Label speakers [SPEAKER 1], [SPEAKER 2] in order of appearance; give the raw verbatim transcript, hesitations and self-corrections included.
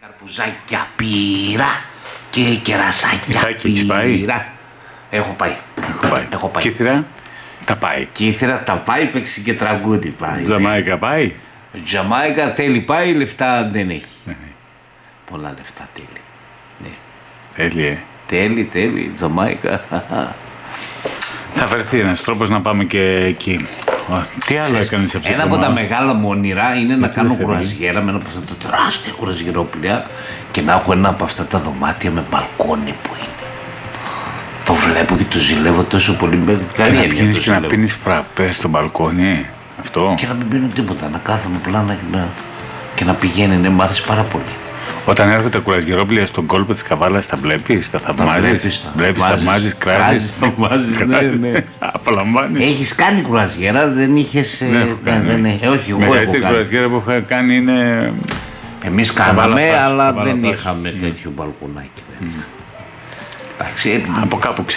[SPEAKER 1] Καρπουζάκια πήρα και κερασάκια πήρα. Έχω πάει.
[SPEAKER 2] Έχω πάει.
[SPEAKER 1] Έχω πάει.
[SPEAKER 2] Κύθυρα τα πάει.
[SPEAKER 1] Κύθυρα τα πάει, παίξει και τραγούδι πάει.
[SPEAKER 2] Τζαμάικα πάει.
[SPEAKER 1] Τζαμάικα τέλει πάει, λεφτά δεν έχει.
[SPEAKER 2] Ναι.
[SPEAKER 1] Πολλά λεφτά τέλει. Ναι.
[SPEAKER 2] Τέλει, ε.
[SPEAKER 1] Τέλει, τέλει, Τζαμάικα.
[SPEAKER 2] Θα βρεθεί ένας τρόπος να πάμε και εκεί. Τι άλλο έκανες σε αυτό?
[SPEAKER 1] Ένα από τα μεγάλα μου όνειρα είναι να κάνω κουραζιέρα με ένα από αυτά τα τεράστια κουραζιερόπλαια και να έχω ένα από αυτά τα δωμάτια με μπαλκόνι που είναι. Το βλέπω και το ζηλεύω τόσο πολύ. Με
[SPEAKER 2] καλή έννοια. Να πίνεις και να πίνεις φραπέ στο μπαλκόνι. Αυτό.
[SPEAKER 1] Και να μην πίνω τίποτα. Να κάθομαι απλά να, να, και να πηγαίνει. Ναι, μου άρεσε πάρα πολύ.
[SPEAKER 2] Όταν έρχονται κουραζιερόπλαια στον κόλπο της Καβάλας, τα βλέπεις, τα θαυμάζεις. Βλέπεις, θαυμάζεις, κράζεις.
[SPEAKER 1] Θαυμάζεις, ναι, ναι.
[SPEAKER 2] Απολαμβάνεις.
[SPEAKER 1] Έχεις κάνει κουραζιέρα, δεν είχες.
[SPEAKER 2] Δεν έχω κάνει.
[SPEAKER 1] Όχι, εγώ.
[SPEAKER 2] Μεγαλύτερη κουραζιέρα που έχω κάνει είναι.
[SPEAKER 1] Εμείς κάναμε, αλλά δεν είχαμε τέτοιο μπαλκονάκι. Εντάξει,
[SPEAKER 2] από κάπου